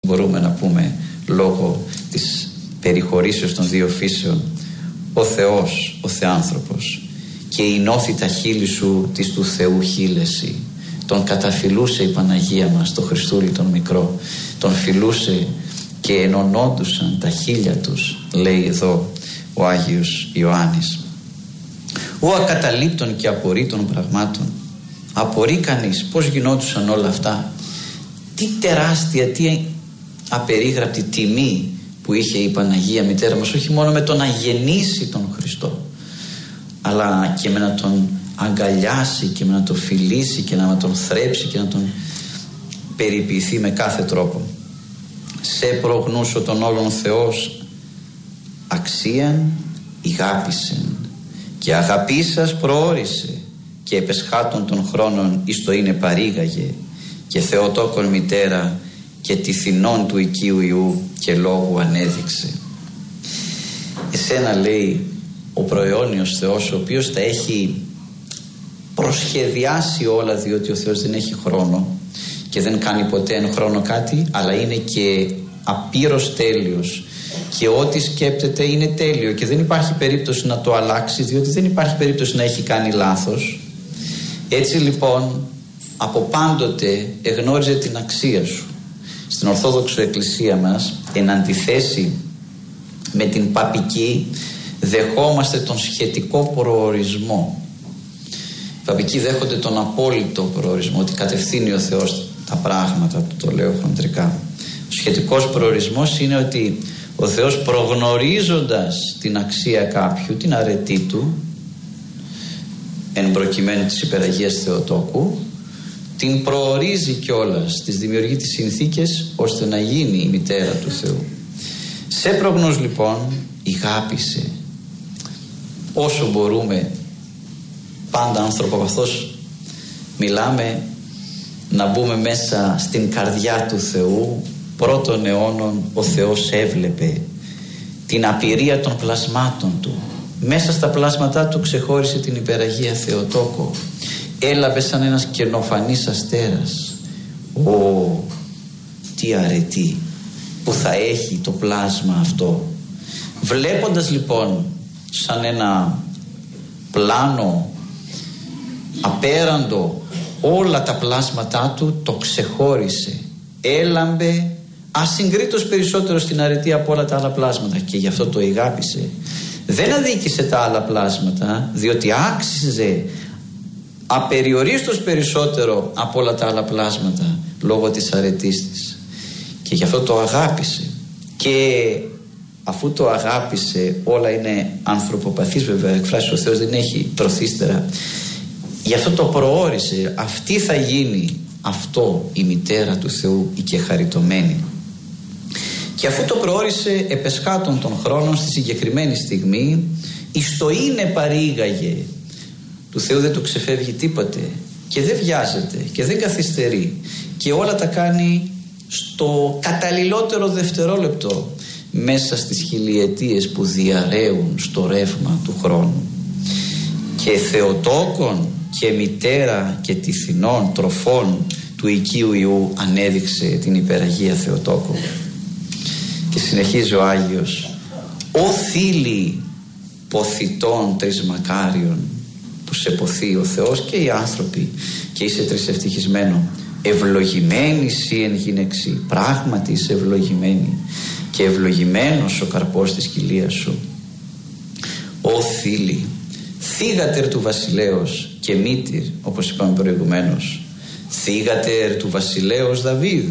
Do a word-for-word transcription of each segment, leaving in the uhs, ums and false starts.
μπορούμε να πούμε λόγω της περιχωρήσεως των δύο φύσεων, ο Θεός, ο Θεάνθρωπος, και η νόθητα χείλη σου της του Θεού χείλεση. Τον καταφυλούσε η Παναγία μας, το Χριστούλη τον μικρό, τον φιλούσε και ενωνόντουσαν τα χείλια τους, λέει εδώ ο Άγιος Ιωάννης. Ο ακαταλείπτων και απορρίτων πραγμάτων. Απορεί κανείς πώς γινόντουσαν όλα αυτά, τι τεράστια, τι απερίγραπτη τιμή που είχε η Παναγία Μητέρα μας, όχι μόνο με το να γεννήσει τον Χριστό, αλλά και με να τον αγκαλιάσει και με να τον φιλήσει και να τον θρέψει και να τον περιποιηθεί με κάθε τρόπο. Σε προγνούσω τον όλον Θεός αξίαν ηγάπησεν και αγαπήσας προόρισε και επεσχάτων των χρόνων εις το είναι παρήγαγε και Θεοτόκον μητέρα και τυθινών του οικείου Ιού και λόγου ανέδειξε. Εσένα, λέει, ο προαιώνιος Θεός, ο οποίος τα έχει προσχεδιάσει όλα, διότι ο Θεός δεν έχει χρόνο και δεν κάνει ποτέ εν χρόνο κάτι, αλλά είναι και απείρως τέλειος και ό,τι σκέπτεται είναι τέλειο και δεν υπάρχει περίπτωση να το αλλάξει, διότι δεν υπάρχει περίπτωση να έχει κάνει λάθος. Έτσι λοιπόν από πάντοτε εγνώριζε την αξία σου. Στην Ορθόδοξο Εκκλησία μας, εν αντιθέσει με την παπική, δεχόμαστε τον σχετικό προορισμό. Οι παπικοί δέχονται τον απόλυτο προορισμό, ότι κατευθύνει ο Θεός τα πράγματα, το λέω χοντρικά. Ο σχετικός προορισμός είναι ότι ο Θεός, προγνωρίζοντας την αξία κάποιου, την αρετή του, εν προκειμένου της υπεραγίας Θεοτόκου, την προορίζει κιόλας, της δημιουργεί τις συνθήκες ώστε να γίνει η μητέρα του Θεού. Σε προγνώς λοιπόν ηγάπησε. Όσο μπορούμε, πάντα ανθρωποπαθώς μιλάμε, να μπούμε μέσα στην καρδιά του Θεού. Πρώτων αιώνων ο Θεός έβλεπε την απειρία των πλασμάτων του. Μέσα στα πλάσματά του ξεχώρισε την υπεραγία Θεοτόκο. Έλαβε σαν ένας κενοφανής αστέρας. Ω, τι αρετή που θα έχει το πλάσμα αυτό. Βλέποντας λοιπόν σαν ένα πλάνο απέραντο όλα τα πλάσματά του, το ξεχώρισε. Έλαμπε ασυγκρίτως περισσότερο στην αρετή από όλα τα άλλα πλάσματα και γι' αυτό το ηγάπησε. Δεν αδίκησε τα άλλα πλάσματα, διότι άξιζε απεριορίστως περισσότερο από όλα τα άλλα πλάσματα λόγω της αρετής της, και γι' αυτό το αγάπησε. Και αφού το αγάπησε, όλα είναι ανθρωποπαθής βέβαια, εκφράσεις ο Θεός δεν έχει προθύστερα, γι' αυτό το προόρισε. Αυτή θα γίνει αυτό η μητέρα του Θεού, η κεχαριτωμένη. Και αφού το προόρισε επεσχάτων των χρόνων, στη συγκεκριμένη στιγμή, εις το είναι παρήγαγε. Του Θεού δεν του ξεφεύγει τίποτε και δεν βιάζεται και δεν καθυστερεί και όλα τα κάνει στο καταλληλότερο δευτερόλεπτο μέσα στις χιλιετίες που διαρρέουν στο ρεύμα του χρόνου. Και Θεοτόκον και μητέρα και τυθινών τροφών του οικείου Ιού ανέδειξε την υπεραγία Θεοτόκο. Και συνεχίζει ο Άγιος: «Ο θήλη ποθητών τρισμακάριον», που σε ποθεί ο Θεός και οι άνθρωποι, και είσαι τρισευτυχισμένο. «Ευλογημένη σύ εν γυναίξη», πράγματι είσαι ευλογημένη, και ευλογημένος ο καρπός της κοιλίας σου. «Ο θήλη, θύγατερ του βασιλέως και μήτηρ», όπως είπαμε προηγουμένως, θύγατερ του βασιλέως Δαβίδ.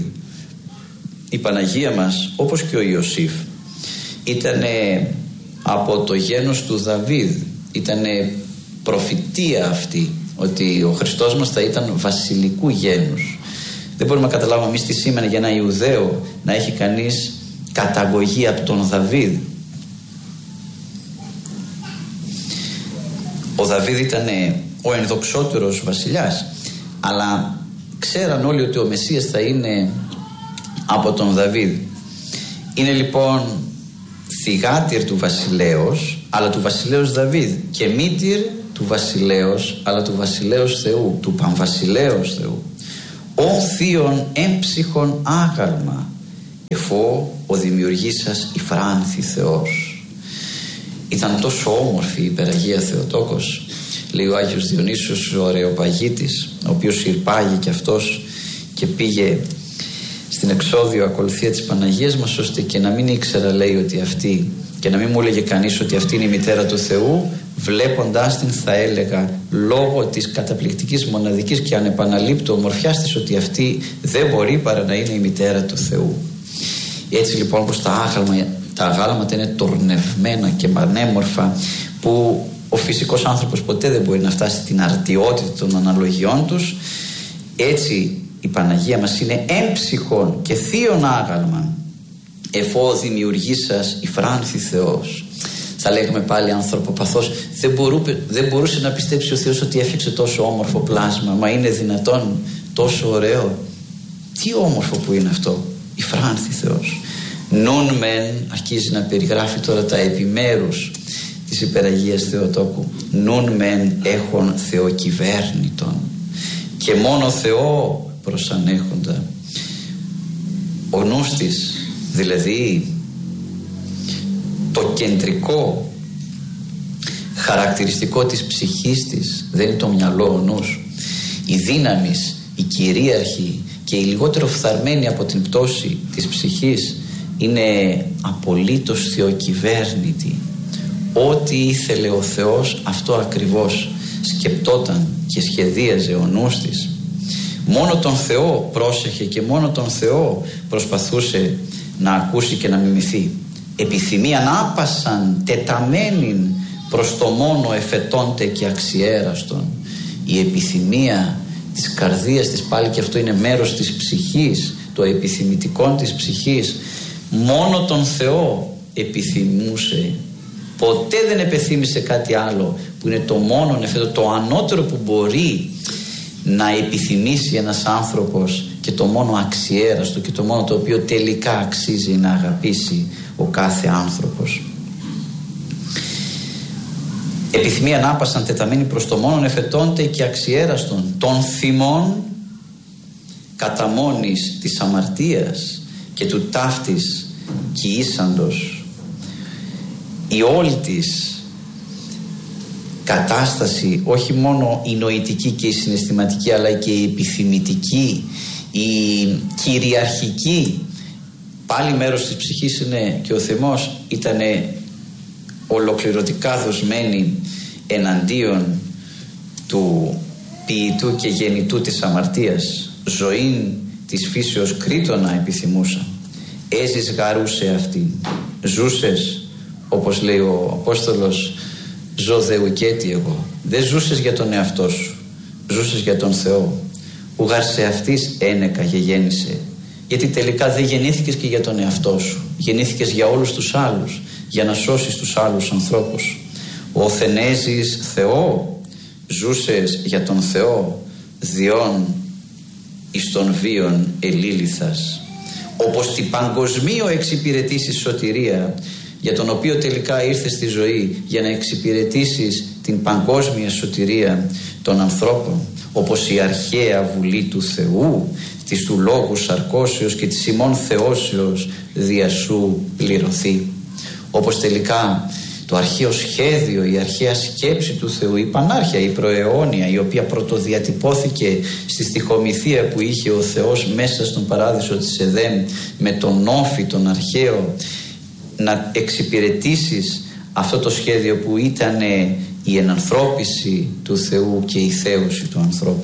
Η Παναγία μας, όπως και ο Ιωσήφ, ήταν από το γένος του Δαβίδ. Ήταν προφητεία αυτή, ότι ο Χριστός μας θα ήταν βασιλικού γένους. Δεν μπορούμε να καταλάβουμε εμείς τι σήμαινε για ένα Ιουδαίο να έχει κανείς καταγωγή από τον Δαβίδ. Ο Δαβίδ ήταν ο ενδοξότερος βασιλιάς, αλλά ξέραν όλοι ότι ο Μεσσίας θα είναι από τον Δαβίδ. Είναι λοιπόν θυγάτηρ του βασιλέως, αλλά του βασιλέως Δαβίδ, και μήτηρ του βασιλέως, αλλά του βασιλέως Θεού, του πανβασιλέως Θεού. «Ο θείον έμψυχον άγαλμα», εφό ο δημιουργής σας υφράνθη Θεός. Ήταν τόσο όμορφη η υπεραγία Θεοτόκος, λέει ο Άγιος Διονύσιος ο Αρεοπαγίτης, ο οποίος ηρπάγει και αυτός και πήγε στην εξώδιο ακολουθία της Παναγίας μας, ώστε και να μην ήξερα, λέει, ότι αυτή, και να μην μου έλεγε κανείς ότι αυτή είναι η μητέρα του Θεού, βλέποντάς την θα έλεγα λόγω της καταπληκτικής, μοναδικής και ανεπαναλήπτου ομορφιάς της ότι αυτή δεν μπορεί παρά να είναι η μητέρα του Θεού. Έτσι λοιπόν, πως τα άγαλμα, τα αγάλματα είναι τορνευμένα και πανέμορφα, που ο φυσικός άνθρωπος ποτέ δεν μπορεί να φτάσει στην αρτιότητα των αναλογιών τους, έτσι η Παναγία μας είναι έμψυχον και θείον άγαλμα, εφό δημιουργής σας υφράνθη Θεός. Θα λέγαμε πάλι ανθρωποπαθώς, δεν, μπορούσε, δεν μπορούσε να πιστέψει ο Θεός ότι έφτιαξε τόσο όμορφο πλάσμα. Μα είναι δυνατόν, τόσο ωραίο? Τι όμορφο που είναι αυτό, υφράνθη Θεός. Νουν μεν, αρχίζει να περιγράφει τώρα τα επιμέρους της υπεραγίας Θεοτόκου. Νουν μεν έχων θεοκυβέρνητον, και μόνο Θεό προσανέχοντα. Ο νους της, δηλαδή το κεντρικό χαρακτηριστικό της ψυχής της, δεν είναι το μυαλό ο νους. Η δύναμη, η κυρίαρχη και η λιγότερο φθαρμένη από την πτώση της ψυχής είναι απολύτως θεοκυβέρνητη. Ό,τι ήθελε ο Θεός, αυτό ακριβώς σκεπτόταν και σχεδίαζε ο νους της. Μόνο τον Θεό πρόσεχε και μόνο τον Θεό προσπαθούσε να ακούσει και να μιμηθεί. Επιθυμία να άπασαν τεταμένην προς το μόνο εφετώνται και αξιέραστον. Η επιθυμία της καρδίας της, πάλι και αυτό είναι μέρος της ψυχής, το επιθυμητικό της ψυχής, μόνο τον Θεό επιθυμούσε. Ποτέ δεν επιθύμησε κάτι άλλο, που είναι το μόνο εφέτο, το ανώτερο που μπορεί να επιθυμήσει ένας άνθρωπος, και το μόνο αξιέραστο και το μόνο το οποίο τελικά αξίζει να αγαπήσει ο κάθε άνθρωπος. Επιθυμία να άπασαν τεταμένη προς το μόνον εφετώνται και αξιέραστον των θυμών κατά μόνης της αμαρτίας και του ταύτης κοιήσαντος. Η όλη της κατάσταση, όχι μόνο η νοητική και η συναισθηματική, αλλά και η επιθυμητική, η κυριαρχική, πάλι μέρος της ψυχής είναι, και ο θυμός ήταν ολοκληρωτικά δοσμένη εναντίον του ποιητού και γεννητού της αμαρτίας. Ζωήν της φύσεως κρίτωνα επιθυμούσα. Έζης γαρούσε αυτή. Ζούσες, όπως λέει ο Απόστολος, ζωδεουκέτη εγώ. Δεν ζούσες για τον εαυτό σου, ζούσες για τον Θεό. Που γάρ σε αυτής ένεκα και γέννησε. Γιατί τελικά δεν γεννήθηκες και για τον εαυτό σου, γεννήθηκες για όλους τους άλλους, για να σώσεις τους άλλους ανθρώπους. Ο θενέζης Θεό, ζούσες για τον Θεό, διόν εις τον βίον ελήλυθας. Όπως την παγκοσμίω εξυπηρετήσεις σωτηρία, για τον οποίο τελικά ήρθες στη ζωή, για να εξυπηρετήσεις την παγκόσμια σωτηρία των ανθρώπων. Όπως η αρχαία βουλή του Θεού, της του λόγου σαρκώσεως και της ημών θεώσεως δια σου πληρωθεί. Όπως τελικά το αρχαίο σχέδιο, η αρχαία σκέψη του Θεού, η πανάρχια, η προαιώνια, η οποία πρωτοδιατυπώθηκε στη στιχομυθία που είχε ο Θεός μέσα στον παράδεισο της Εδέμ με τον όφη τον αρχαίο, να εξυπηρετήσεις αυτό το σχέδιο που ήταν η ενανθρώπιση του Θεού και η θέωση του ανθρώπου.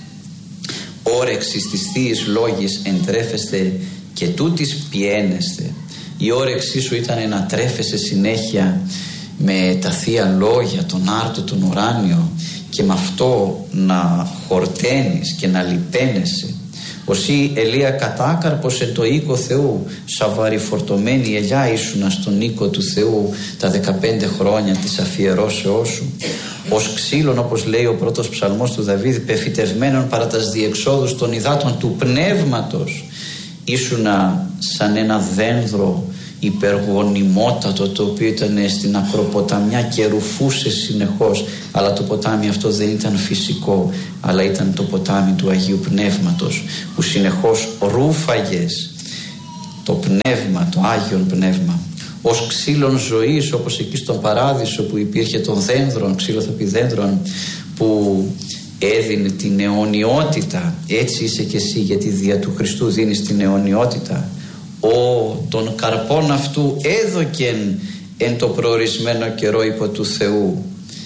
Όρεξη στις θείες λόγης εντρέφεστε και τούτης πιένεστε. Η όρεξή σου ήταν να τρέφεσαι συνέχεια με τα θεία λόγια, τον άρτο, τον ουράνιο, και με αυτό να χορταίνεις και να λυπαίνεσαι. Οσί Ελία κατάκαρπος εν το οίκο Θεού, σαβαριφορτωμένη ελιά ήσουνα στον οίκο του Θεού τα δεκαπέντε χρόνια της αφιερώσεώς σου. Ως ξύλων, όπως λέει ο πρώτος ψαλμός του Δαβίδ, πεφυτευμένων παρά τας διεξόδους των υδάτων του πνεύματος, ήσουνα σαν ένα δένδρο υπεργονιμότατο, το οποίο ήταν στην ακροποταμιά και ρουφούσε συνεχώς, αλλά το ποτάμι αυτό δεν ήταν φυσικό, αλλά ήταν το ποτάμι του Αγίου Πνεύματος, που συνεχώς ρούφαγες το πνεύμα, το Άγιον Πνεύμα, ως ξύλων ζωής, όπως εκεί στον Παράδεισο που υπήρχε των δένδρων, ξύλο θα πει δένδρων, που έδινε την αιωνιότητα. Έτσι είσαι και εσύ, γιατί δια του Χριστού δίνεις την αιωνιότητα. Ο των καρπών αυτού έδωκεν εν το προορισμένο καιρό υπό του Θεού,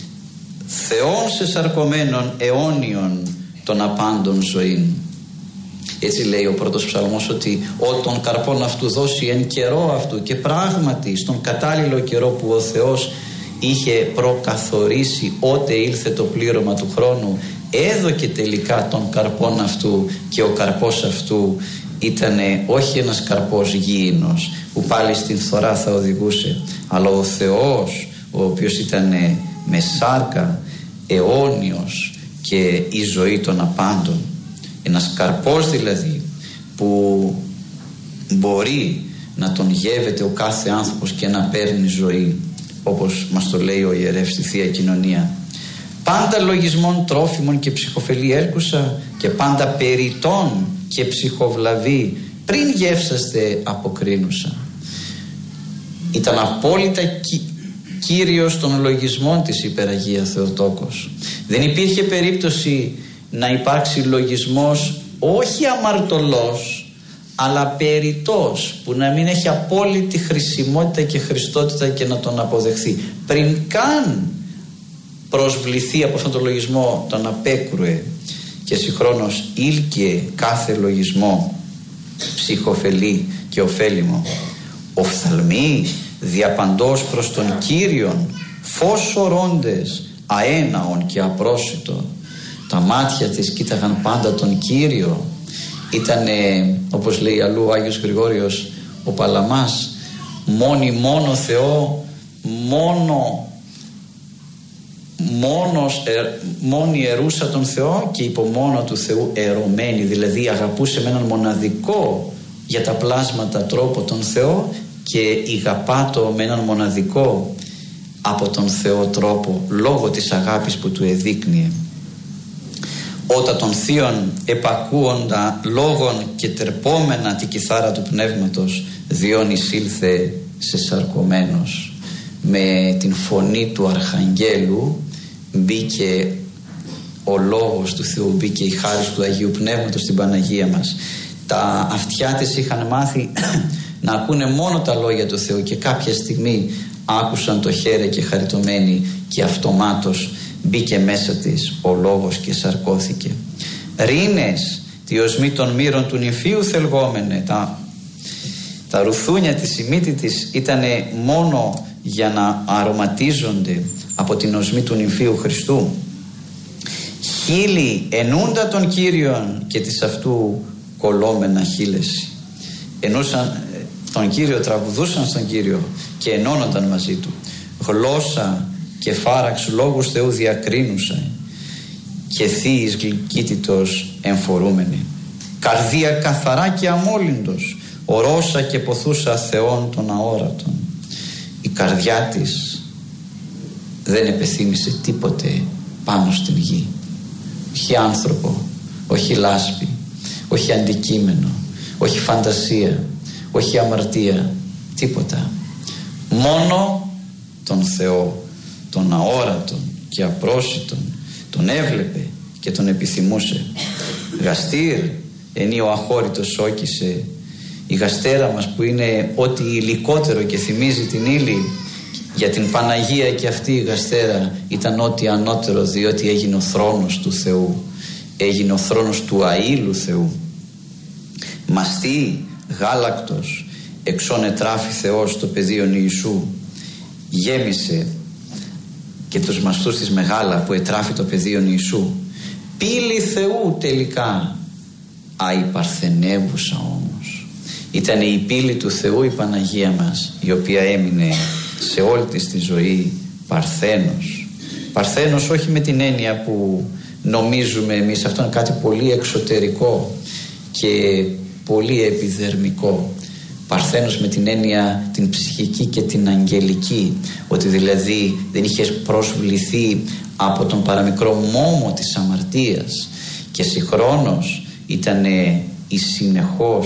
Θεόν σε σαρκωμένων αιώνιων των απάντων ζωήν. Έτσι λέει ο πρώτος ψαλμός, ότι ο των καρπών αυτού δώσει εν καιρό αυτού, και πράγματι στον κατάλληλο καιρό που ο Θεός είχε προκαθορίσει, ότε ήλθε το πλήρωμα του χρόνου, έδωκε τελικά των καρπών αυτού, και ο καρπός αυτού ήταν όχι ένας καρπός γήινος που πάλι στην φθορά θα οδηγούσε, αλλά ο Θεός, ο οποίος ήταν με σάρκα, αιώνιος και η ζωή των απάντων. Ένας καρπός δηλαδή που μπορεί να τον γεύεται ο κάθε άνθρωπος και να παίρνει ζωή, όπως μας το λέει ο ιερεύς στη Θεία Κοινωνία. Πάντα λογισμών τρόφιμων και ψυχοφελή έρκουσα, και πάντα περιτών και ψυχοβλαβή πριν γεύσαστε αποκρίνουσα. Ήταν απόλυτα κι, κύριος των λογισμών της Υπεραγία Θεοτόκος. Δεν υπήρχε περίπτωση να υπάρξει λογισμός όχι αμαρτωλός, αλλά περιττός, που να μην έχει απόλυτη χρησιμότητα και χριστότητα και να τον αποδεχθεί. Πριν καν προσβληθεί από αυτόν τον λογισμό, τον απέκρουε, και συγχρόνως ήλκε κάθε λογισμό ψυχοφελή και ωφέλιμο. Οφθαλμοί διαπαντός προς τον Κύριον, φως ορώντες αέναον και απρόσιτο. Τα μάτια της κοίταγαν πάντα τον Κύριο. Ήτανε, όπως λέει αλλού ο Άγιος Γρηγόριος ο Παλαμάς, μόνη μόνο Θεό, μόνο μόνος, ε, μόνη ερούσα τον Θεό και υπό μόνο του Θεού ερωμένη, δηλαδή αγαπούσε με έναν μοναδικό για τα πλάσματα τρόπο τον Θεό και ηγαπάτο με έναν μοναδικό από τον Θεό τρόπο, λόγω της αγάπης που του εδείκνυε. Όταν των θείων επακούοντα λόγων και τερπόμενα τη κιθάρα του πνεύματος, Διόνυς ήλθε σε σαρκωμένος. Με την φωνή του Αρχαγγέλου μπήκε ο λόγος του Θεού, μπήκε η χάρις του Αγίου Πνεύματος στην Παναγία μας. Τα αυτιά της είχαν μάθει να ακούνε μόνο τα λόγια του Θεού, και κάποια στιγμή άκουσαν το χέρι και χαριτωμένοι, και αυτομάτως μπήκε μέσα της ο λόγος και σαρκώθηκε. Ρήνες τη οσμή των μύρων του νυμφίου θελγόμενε. Τα, τα ρουθούνια της η μύτη της ήταν μόνο για να αρωματίζονται από την οσμή του νυμφίου Χριστού. Χείλη ενούντα των Κύριων και της αυτού κολόμενα χείλεση. Ενούσαν τον Κύριο, τραγουδούσαν στον Κύριο και ενώνονταν μαζί του. Γλώσσα και φάραξ λόγους Θεού διακρίνουσα, και θείης γλυκύτητος εμφορούμενη. Καρδία καθαρά και αμόλυντος, ορώσα και ποθούσα Θεών των αόρατων. Η καρδιά της δεν επεθύμησε τίποτε πάνω στην γη. Όχι άνθρωπο, όχι λάσπη, όχι αντικείμενο, όχι φαντασία, όχι αμαρτία, τίποτα. Μόνο τον Θεό, τον αόρατον και απρόσιτον, τον έβλεπε και τον επιθυμούσε. Γαστήρ ενή ο αχώρητος σώκησε. Η γαστέρα μας που είναι ό,τι υλικότερο και θυμίζει την ύλη, για την Παναγία και αυτή η γαστέρα ήταν ό,τι ανώτερο, διότι έγινε ο θρόνος του Θεού, έγινε ο θρόνος του αήλου Θεού. Μαστή γάλακτος εξών ετράφη Θεός το πεδίον Ιησού. Γέμισε και τους μαστούς της μεγάλα που ετράφει το πεδίον Ιησού. Πύλη Θεού τελικά, αϊπαρθενεύουσα όμως. Ήταν η πύλη του Θεού η Παναγία μας, η οποία έμεινε σε όλη της τη ζωή παρθένος. Παρθένος όχι με την έννοια που νομίζουμε εμείς, αυτό είναι κάτι πολύ εξωτερικό και πολύ επιδερμικό. Παρθένος με την έννοια την ψυχική και την αγγελική, ότι δηλαδή δεν είχε προσβληθεί από τον παραμικρό μόμο της αμαρτίας και συγχρόνως ήταν η συνεχώς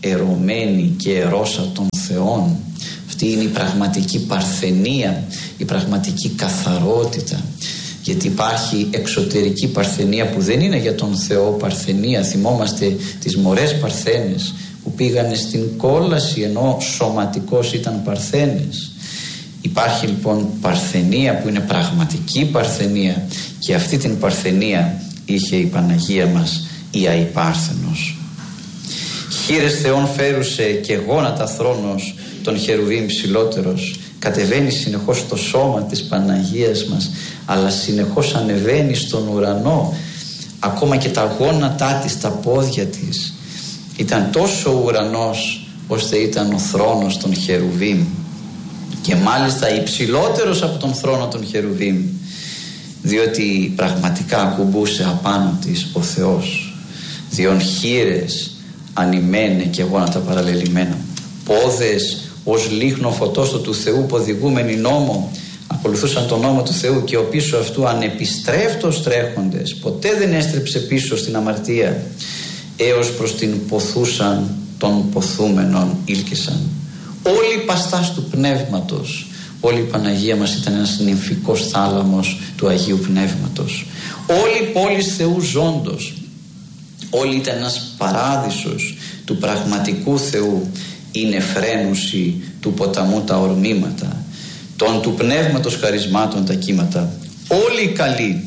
ερωμένη και ερώσα των θεών. Αυτή είναι η πραγματική παρθενία, η πραγματική καθαρότητα. Γιατί υπάρχει εξωτερική παρθενία που δεν είναι για τον Θεό παρθενία. Θυμόμαστε τις μωρές παρθένες που πήγανε στην κόλαση ενώ σωματικώς ήταν παρθένες. Υπάρχει λοιπόν παρθενία που είναι πραγματική παρθενία, και αυτή την παρθενία είχε η Παναγία μας η Αϊπάρθενος. Χείρες Θεών φέρουσε και γόνατα θρόνος των χερουβίμ ψηλότερος. Κατεβαίνει συνεχώς στο σώμα της Παναγίας μας, αλλά συνεχώς ανεβαίνει στον ουρανό. Ακόμα και τα γόνατά της, τα πόδια της ήταν τόσο ουρανός ώστε ήταν ο θρόνος των χερουβίμ, και μάλιστα υψηλότερος από τον θρόνο των χερουβίμ, διότι πραγματικά ακουμπούσε απάνω της ο Θεός. Διον χείρες ανημένε και γόνατα παραλελειμμένα, πόδες ως λίχνο φωτόστο του Θεού που οδηγούμενοι νόμο, ακολουθούσαν τον νόμο του Θεού, και ο πίσω αυτού ανεπιστρέφτος τρέχοντες, ποτέ δεν έστρεψε πίσω στην αμαρτία, έως προς την ποθούσαν των ποθούμενων ήλκησαν. Όλη η παστάς του Πνεύματος, όλη η Παναγία μας ήταν ένας νυμφικός θάλαμος του Αγίου Πνεύματος. Όλη η πόλη Θεού ζώντος, όλη ήταν ένας παράδεισος του πραγματικού Θεού. Είναι φρένουση του ποταμού τα ορμήματα, των του Πνεύματος χαρισμάτων τα κύματα. Όλοι οι καλοί,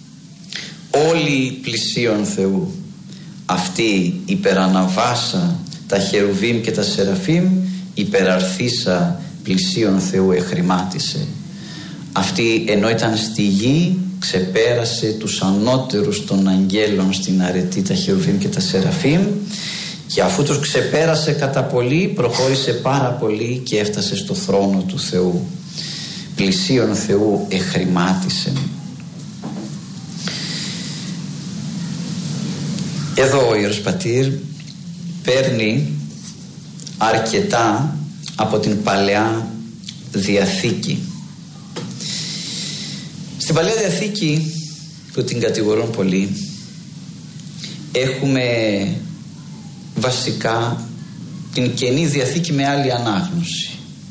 όλοι πλησίον Θεού, αυτή υπεραναβάσα τα χερουβίμ και τα σεραφίμ, υπεραρθίσα πλησίον Θεού εχρημάτισε. Αυτή ενώ ήταν στη γη ξεπέρασε τους ανώτερους των αγγέλων στην αρετή, τα χερουβίμ και τα σεραφίμ, και αφού τους ξεπέρασε κατά πολύ προχώρησε πάρα πολύ και έφτασε στο θρόνο του Θεού. Πλησίον Θεού εχρημάτισε. Εδώ ο Ιερός Πατήρ παίρνει αρκετά από την Παλαιά Διαθήκη. Στην Παλαιά Διαθήκη, που την κατηγορούν πολλοί, έχουμε βασικά την Καινή Διαθήκη με άλλη ανάγνωση.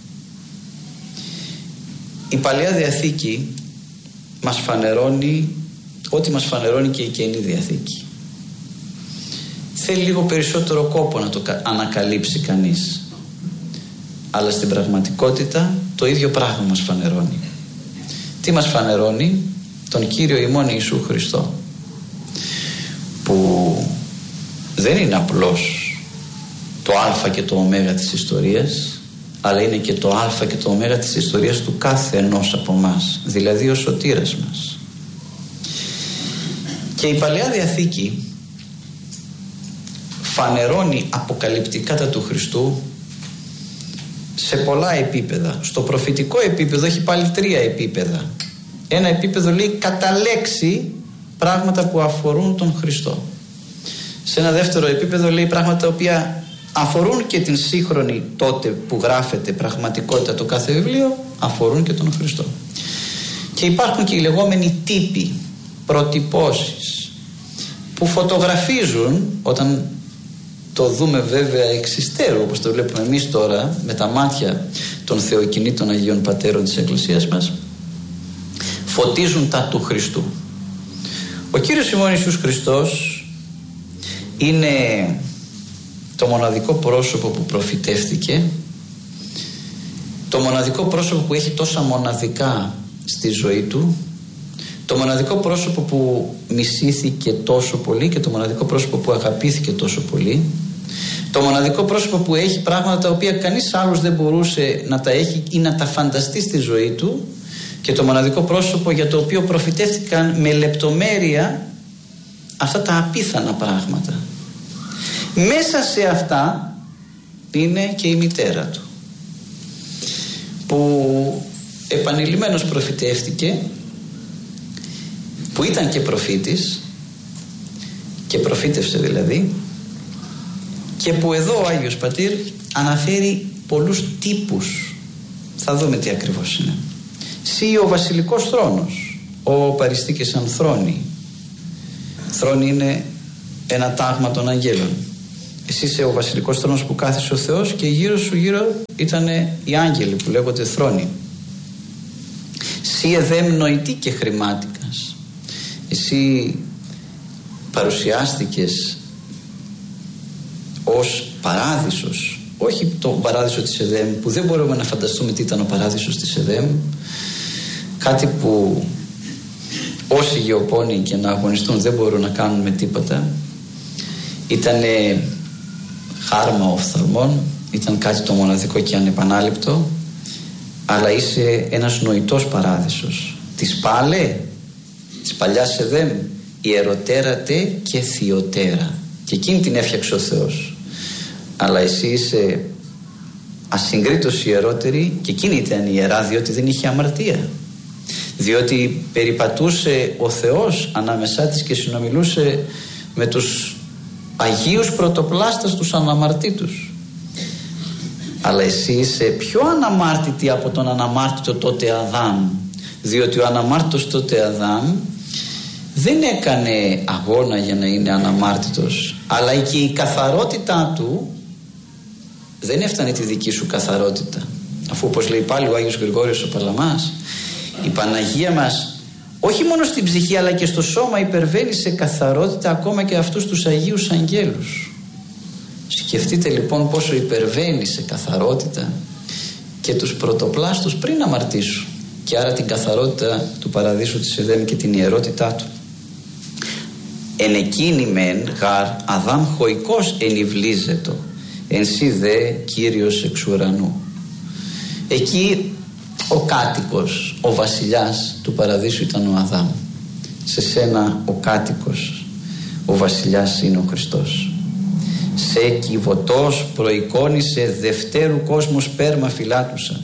Η Παλαιά Διαθήκη μας φανερώνει ό,τι μας φανερώνει και η Καινή Διαθήκη. Θέλει λίγο περισσότερο κόπο να το ανακαλύψει κανείς, αλλά στην πραγματικότητα το ίδιο πράγμα μας φανερώνει. Τι μας φανερώνει? Τον Κύριο ημών Ιησού Χριστό, που δεν είναι απλώς το α και το ω της ιστορίας, αλλά είναι και το α και το ω της ιστορίας του κάθε ενός από μας, δηλαδή ο σωτήρας μας. Και η Παλαιά Διαθήκη φανερώνει αποκαλυπτικά τα του Χριστού σε πολλά επίπεδα. Στο προφητικό επίπεδο έχει πάλι τρία επίπεδα. Ένα επίπεδο λέει κατά λέξη πράγματα που αφορούν τον Χριστό. Σε ένα δεύτερο επίπεδο λέει πράγματα τα οποία αφορούν και την σύγχρονη τότε που γράφεται πραγματικότητα το κάθε βιβλίο, αφορούν και τον Χριστό. Και υπάρχουν και οι λεγόμενοι τύποι, προτυπώσεις, που φωτογραφίζουν, όταν το δούμε βέβαια εξ υστέρου, όπως το βλέπουμε εμείς τώρα με τα μάτια των θεοκινήτων Αγίων Πατέρων της Εκκλησίας μας, φωτίζουν τα του Χριστού. Ο Κύριος ημών Ιησούς Χριστός είναι το μοναδικό πρόσωπο που προφητεύτηκε, το μοναδικό πρόσωπο που έχει τόσα μοναδικά στη ζωή του, το μοναδικό πρόσωπο που μισήθηκε τόσο πολύ και το μοναδικό πρόσωπο που αγαπήθηκε τόσο πολύ, το μοναδικό πρόσωπο που έχει πράγματα τα οποία κανείς άλλος δεν μπορούσε να τα έχει ή να τα φανταστεί στη ζωή του, και το μοναδικό πρόσωπο για το οποίο προφητεύτηκαν με λεπτομέρεια αυτά τα απίθανα πράγματα. Μέσα σε αυτά είναι και η μητέρα του, που επανειλημμένως προφητεύτηκε, που ήταν και προφήτης και προφήτευσε δηλαδή, και που εδώ ο Άγιος Πατήρ αναφέρει πολλούς τύπους. Θα δούμε τι ακριβώς είναι. Σύ ο βασιλικός θρόνος, ο παριστήκε σαν θρόνη. Θρόνη είναι ένα τάγμα των αγγέλων. εσύ είσαι ο βασιλικός θρόνος που κάθισε ο Θεός και γύρω σου γύρω ήταν οι άγγελοι που λέγονται θρόνοι. Σύ εδέμ νοητή και χρημάτικας. Εσύ παρουσιάστηκες ως παράδεισος, όχι το παράδεισο της Εδέμ που δεν μπορούμε να φανταστούμε τι ήταν ο παράδεισος της Εδέμ, κάτι που όσοι γεωπόνοι και να αγωνιστούν δεν μπορούν να κάνουν με τίποτα. Ήτανε χάρμα οφθαλμών, ήταν κάτι το μοναδικό και ανεπανάληπτο, αλλά είσαι ένας νοητός παράδεισος της Πάλε, της παλιάς Εδέμ, ιεροτέρατε και θειοτέρα, και εκείνη την έφτιαξε ο Θεός, αλλά εσύ είσαι ασυγκρίτως ιερότερη και εκείνη ήταν ιερά διότι δεν είχε αμαρτία, διότι περιπατούσε ο Θεός ανάμεσά της και συνομιλούσε με τους Αγίους πρωτοπλάστας, τους αναμαρτήτους. Αλλά εσύ είσαι πιο αναμάρτητη από τον αναμάρτητο τότε Αδάμ, διότι ο αναμάρτητος τότε Αδάμ δεν έκανε αγώνα για να είναι αναμάρτητος, αλλά και η καθαρότητά του δεν έφτανε τη δική σου καθαρότητα, αφού όπως λέει πάλι ο Άγιος Γρηγόριος ο Παλαμάς, η Παναγία μας όχι μόνο στην ψυχή αλλά και στο σώμα υπερβαίνει σε καθαρότητα ακόμα και αυτούς τους Αγίους Αγγέλους. Σκεφτείτε λοιπόν πόσο υπερβαίνει σε καθαρότητα και τους πρωτοπλάστους πριν αμαρτήσουν, και άρα την καθαρότητα του παραδείσου της Εδέμ και την ιερότητά του. Εν εκείνη μεν γαρ Αδάμ χωικός ενιβλίζετο, εν σύ δε Κύριος εξ ουρανού. Εκεί ο κάτοικος, ο βασιλιάς του παραδείσου ήταν ο Αδάμ. Σε σένα ο κάτοικος, ο βασιλιάς είναι ο Χριστός. Σε κυβωτός προεικόνισε δευτέρου κόσμου σπέρμα φυλάτουσα.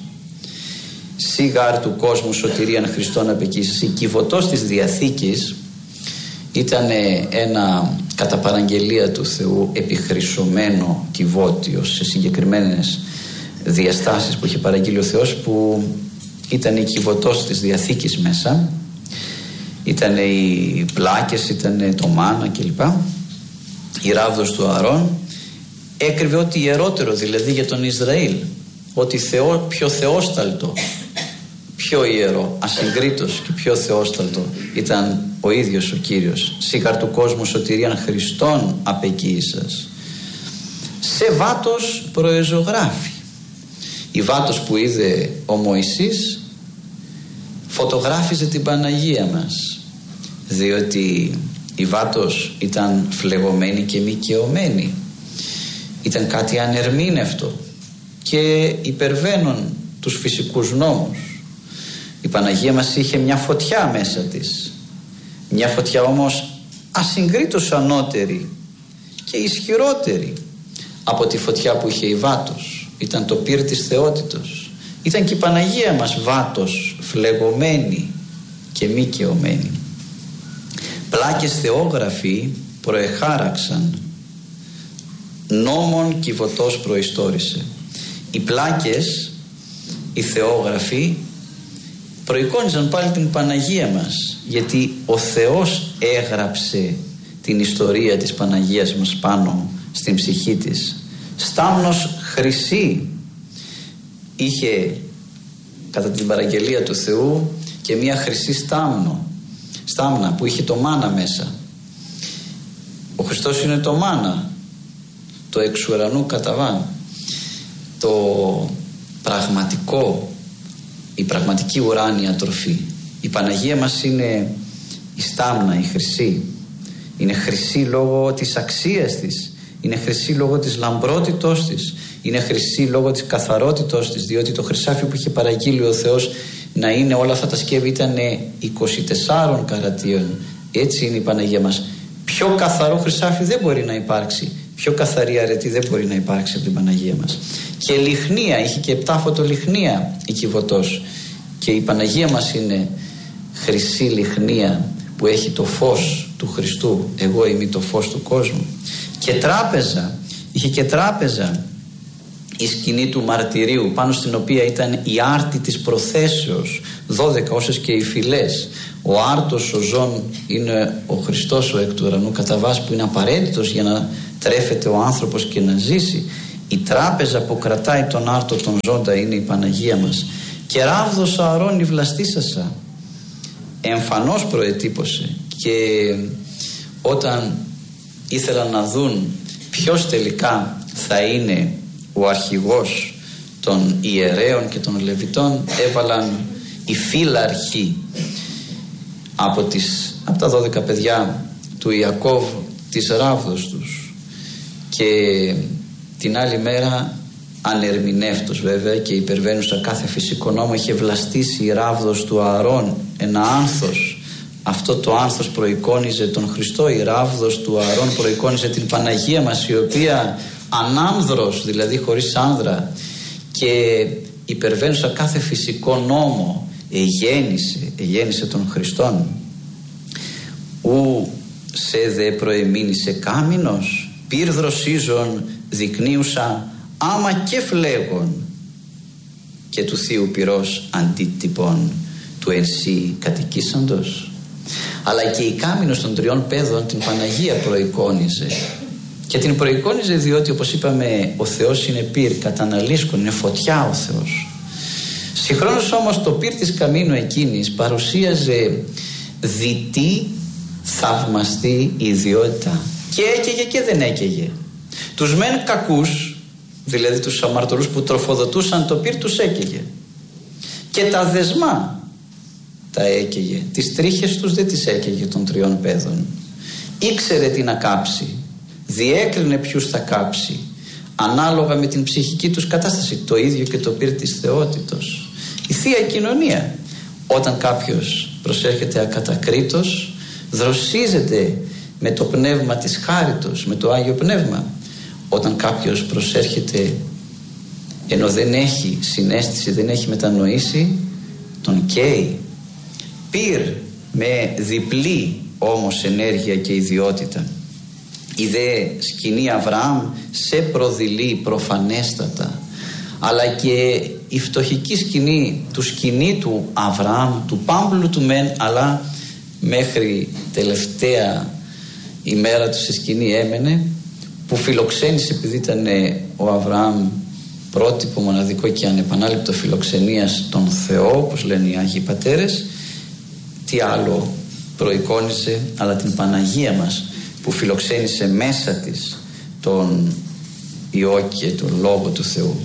Σίγαρ του κόσμου σωτηρίαν Χριστόν απεκείς. Η κυβωτός της Διαθήκης ήταν ένα κατά παραγγελία του Θεού επιχρυσωμένο κυβότιο σε συγκεκριμένες διαστάσεις που είχε παραγγείλει ο Θεός, που ήταν η κυβωτός της Διαθήκης μέσα, ήταν οι πλάκες, ήταν το μάνα κλπ, η ράβδος του Αρών. Έκρυβε ό,τι ιερότερο δηλαδή για τον Ισραήλ, ό,τι θεό, πιο θεόσταλτο, πιο ιερό, ασυγκρίτως και πιο θεόσταλτο ήταν ο ίδιος ο Κύριος. Σίγαρ του κόσμου σωτηρίαν Χριστόν απεκοίησας. Σε βάτος προεζωγράφει. Η βάτος που είδε ο Μωυσής φωτογράφιζε την Παναγία μας, διότι η βάτος ήταν φλεγωμένη και μικαιωμένη, ήταν κάτι ανερμήνευτο και υπερβαίνουν τους φυσικούς νόμους. Η Παναγία μας είχε μια φωτιά μέσα της, μια φωτιά όμως ασυγκρίτως ανώτερη και ισχυρότερη από τη φωτιά που είχε η βάτος. Ήταν το πυρ της θεότητος. Ήταν και η Παναγία μας βάτος, φλεγωμένη και μικαιωμένη. Πλάκες θεόγραφοι προεχάραξαν, νόμων κυβωτός προϊστόρισε. Οι πλάκες, οι θεόγραφοι προεικόνιζαν πάλι την Παναγία μας, γιατί ο Θεός έγραψε την ιστορία της Παναγίας μας πάνω στην ψυχή της. Στάμνος χρυσή είχε κατά την παραγγελία του Θεού και μια χρυσή στάμνο, στάμνα που είχε το μάνα μέσα. Ο Χριστός είναι το μάνα, το εξ ουρανού καταβάν, το πραγματικό, η πραγματική ουράνια τροφή. Η Παναγία μας είναι η στάμνα, η χρυσή. Είναι χρυσή λόγω της αξίας της, είναι χρυσή λόγω της λαμπρότητός της, είναι χρυσή λόγω της καθαρότητός της, διότι το χρυσάφι που είχε παραγγείλει ο Θεός να είναι όλα αυτά τα σκεύη ήταν είκοσι τεσσάρων καρατίων. Έτσι είναι η Παναγία μας. Πιο καθαρό χρυσάφι δεν μπορεί να υπάρξει, πιο καθαρή αρετή δεν μπορεί να υπάρξει από την Παναγία μας. Και λιχνία, είχε και επτά φωτολιχνία η κυβωτός, και η Παναγία μας είναι χρυσή λιχνία που έχει το φως του Χριστού. Εγώ είμαι το φως του κόσμου. Και τράπεζα, είχε και τράπεζα η σκηνή του μαρτυρίου, πάνω στην οποία ήταν η άρτη της προθέσεως, δώδεκα όσες και οι φυλές. Ο άρτος ο ζών είναι ο Χριστός ο εκ του ουρανού καταβάς, που είναι απαραίτητος για να στρέφεται ο άνθρωπος και να ζήσει. Η τράπεζα που κρατάει τον άρτο τον ζώντα είναι η Παναγία μας. Και ράβδος Ααρών η βλαστήσασα. Εμφανώς προετύπωσε. Και όταν ήθελαν να δουν ποιος τελικά θα είναι ο αρχηγός των ιερέων και των Λεβιτών, έβαλαν οι φύλαρχοι από, τις, από τα δώδεκα παιδιά του Ιακώβ της ράβδος τους. Και την άλλη μέρα, ανερμηνεύτος βέβαια και υπερβαίνουσα κάθε φυσικό νόμο, είχε βλαστήσει η ράβδος του Ααρών ένα άνθος. Αυτό το άνθος προεικόνιζε τον Χριστό. Η ράβδος του Ααρών προεικόνιζε την Παναγία μας, η οποία ανάνδρος, δηλαδή χωρίς άνδρα και υπερβαίνουσα κάθε φυσικό νόμο, εγέννησε, εγέννησε τον Χριστόν. Ου σε δε προεμήνησε κάμινος, πυρ δροσίζων δεικνύουσα άμα και φλέγων, και του Θείου πυρός αντίτυπων του ενσύ κατοικήσαντος. Αλλά και η κάμινος των τριών παιδών την Παναγία προεικόνιζε. Και την προεικόνιζε διότι, όπως είπαμε, ο Θεός είναι πυρ, καταναλύσκον, είναι φωτιά ο Θεός. Συγχρόνως όμως το πυρ της καμίνου εκείνης παρουσίαζε δυτή θαυμαστή ιδιότητα. Και έκαιγε και δεν έκαιγε. Τους μεν κακούς, δηλαδή τους αμαρτωλούς που τροφοδοτούσαν το πυρ, τους έκαιγε. Και τα δεσμά τα έκαιγε. Τις τρίχες τους δεν τις έκαιγε των τριών παιδών. Ήξερε τι να κάψει. Διέκρινε ποιους θα κάψει ανάλογα με την ψυχική τους κατάσταση. Το ίδιο και το πυρ της θεότητος. Η Θεία Κοινωνία. Όταν κάποιος προσέρχεται ακατακρίτος, δροσίζεται με το πνεύμα της χάριτος, με το Άγιο Πνεύμα. Όταν κάποιος προσέρχεται ενώ δεν έχει συναίσθηση, δεν έχει μετανοήσει, τον καίει. Πυρ με διπλή όμως ενέργεια και ιδιότητα. Η δε σκηνή Αβραάμ σε προδειλεί προφανέστατα, αλλά και η φτωχική σκηνή του σκηνή του Αβραάμ, του πάμπλου του μεν, αλλά μέχρι τελευταία ημέρα του στη σκηνή έμενε, που φιλοξένησε επειδή ήταν ο Αβραάμ πρότυπο μοναδικό και ανεπανάληπτο φιλοξενίας τον Θεό, όπως λένε οι Άγιοι Πατέρες. Τι άλλο προεικόνιζε αλλά την Παναγία μας, που φιλοξένησε μέσα της τον Υιό και τον Λόγο του Θεού.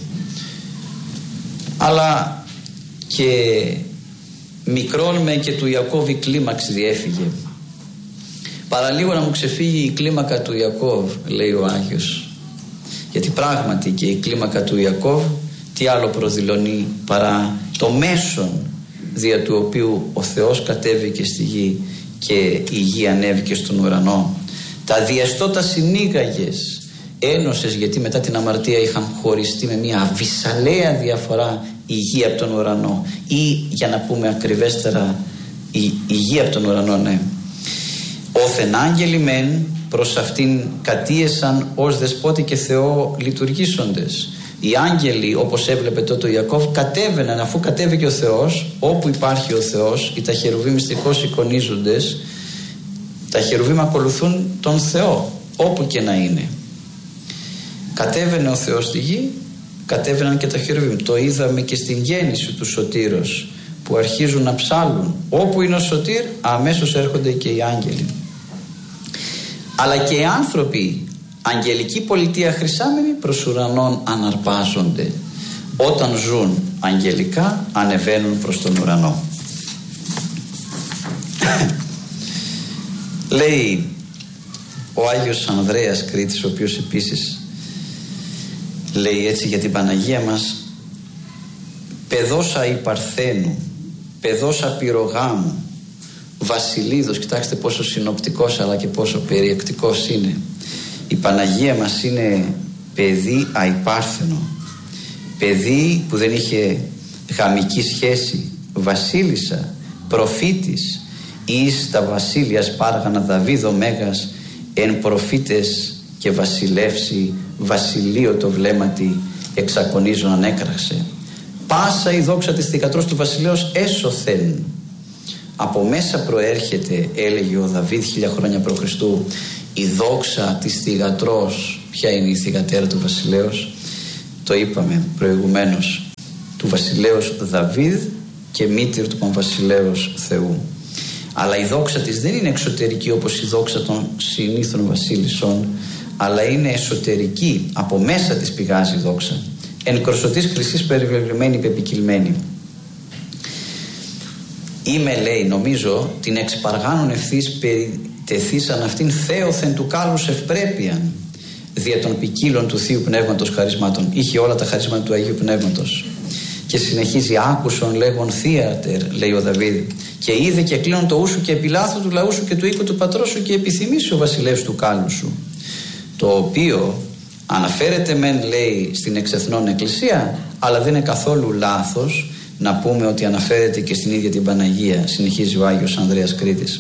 Αλλά και μικρόν με και του Ιακώβ η κλίμαξη διέφυγε. Παραλίγο να μου ξεφύγει η κλίμακα του Ιακώβ, λέει ο Άγιος. Γιατί πράγματι και η κλίμακα του Ιακώβ τι άλλο προδηλωνεί παρά το μέσον δια του οποίου ο Θεός κατέβηκε στη γη και η γη ανέβηκε στον ουρανό. Τα διαστότα συνήγαγες ένωσες, γιατί μετά την αμαρτία είχαν χωριστεί με μια αβυσσαλαία διαφορά η γη από τον ουρανό, ή για να πούμε ακριβέστερα η, η γη από τον ουρανό, ναι. Όθεν άγγελοι μεν προς αυτήν κατίεσαν ως δεσπότη και Θεό λειτουργήσοντες. Οι άγγελοι, όπως έβλεπε τότε ο Ιακώβ, κατέβαιναν αφού κατέβηκε ο Θεός. Όπου υπάρχει ο Θεός, οι τα χερουβίμ μυστικώς εικονίζοντες, τα χερουβίμ ακολουθούν τον Θεό όπου και να είναι. Κατέβαινε ο Θεός στη γη, κατέβαιναν και τα χερουβίμ. Το είδαμε και στην γέννηση του Σωτήρος, που αρχίζουν να ψάλουν. Όπου είναι ο Σωτήρ, αμέσως έρχονται και οι άγγελοι. Αλλά και οι άνθρωποι, αγγελική πολιτεία χρυσάμενη, προς ουρανών αναρπάζονται. Όταν ζουν αγγελικά, ανεβαίνουν προς τον ουρανό. Λέει ο Άγιος Ανδρέας Κρήτης, ο οποίος επίσης λέει έτσι για την Παναγία μας: παιδόσα η Παρθένου, παιδόσα πυρογάμου, βασιλίδος. Κοιτάξτε πόσο συνοπτικός αλλά και πόσο περιεκτικός είναι. Η Παναγία μας είναι παιδί αϊπάρθενο, παιδί που δεν είχε γαμική σχέση, βασίλισσα, προφήτης, εις τα βασίλειας πάργανα Δαβίδο Μέγας, εν προφήτες και βασιλεύσει, βασιλείο το βλέμματι εξακονίζον ανέκραξε. Πάσα η δόξα της θηκατρός του βασιλέως έσωθεν. Από μέσα προέρχεται, έλεγε ο Δαβίδ χίλια χρόνια προ Χριστού, η δόξα της θυγατρός. Ποια είναι η θυγατέρα του βασιλέως? Το είπαμε προηγουμένως, του βασιλέως Δαβίδ και μήτηρ του βασιλέως Θεού. Αλλά η δόξα της δεν είναι εξωτερική όπως η δόξα των συνήθων βασίλισσων, αλλά είναι εσωτερική, από μέσα της πηγάζει η δόξα. Εν κροσωτής χρυσής περιβεβλημένη πεπικυλμένη. Είμαι, λέει, νομίζω την εξπαργάνων ευθύς περιτεθήσαν αυτήν θέωθεν του κάλους ευπρέπειαν δια των ποικίλων του Θείου Πνεύματος χαρισμάτων. Είχε όλα τα χαρίσματα του Αγίου Πνεύματος. Και συνεχίζει, άκουσον λέγον θείατερ, λέει ο Δαβίδ, και είδε και κλείνον το ούσου και επιλάθου του λαού σου και του οίκου του πατρός σου και επιθυμήσει ο βασιλεύς του κάλου σου. Το οποίο αναφέρεται μεν, λέει, στην εξεθνών εκκλησία, αλλά δεν είναι καθόλου λάθος να πούμε ότι αναφέρεται και στην ίδια την Παναγία. Συνεχίζει ο Άγιος Ανδρέας Κρήτης.